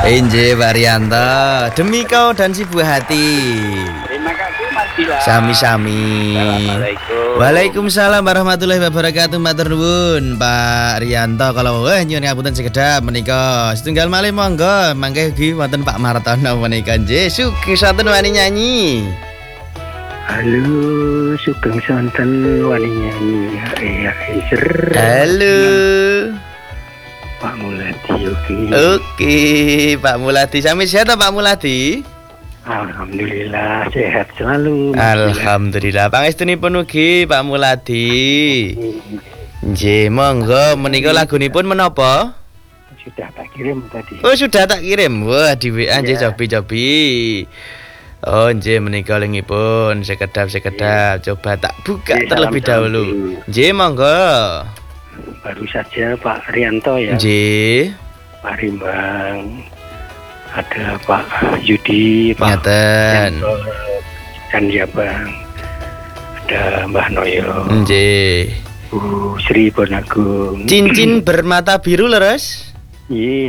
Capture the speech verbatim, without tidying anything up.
Inje Pak Rianto, demi kau dan si buah hati. Terima kasih Mas Dila. Sami-sami. Assalamualaikum. Waalaikumsalam warahmatullahi wabarakatuh. Matur nuwun Pak Rianto. Kalau wah nyuwun ngapunten sekedap menika setunggal malih monggo mangke ugi wonten Pak Martono menika nggih. Sugeng sonten wani nyanyi. Halo, Sugeng sonten wani nyanyi. Ya, ser. Halo. Pak Muladi, oke. Oke, Pak Muladi. Sami sehat Pak Muladi? Alhamdulillah sehat selalu. Alhamdulillah. Pangestunipun ugi Pak Muladi. Nggih, monggo menika lagunipun menapa? Sudah tak kirim tadi. Oh, sudah tak kirim. Wah, di W A nggih Ya. cobi-cobi. Oh, nggih menika lingipun sekedap-sekedap. Coba tak buka Nggih, terlebih salam-salam dahulu. dulu. Nggih, monggo. Baru saja Pak Rianto ya. Nggih. Pak Rimbang. Ada Pak Yudi, Pak Ngaten. Yanto, dan ya Bang. Ada Mbah Noyo, Nggih. Bu Sri Bonagung. Cincin bermata biru leres? Iya.